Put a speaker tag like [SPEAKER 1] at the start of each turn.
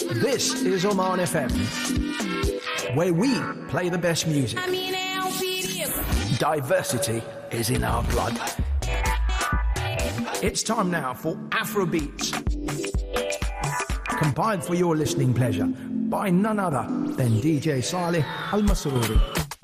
[SPEAKER 1] This is Oman FM, where we play the best music. Diversity is in our blood. It's time now for Afro Beats, compiled for your listening pleasure by none other than DJ Saleh Al Masrouri.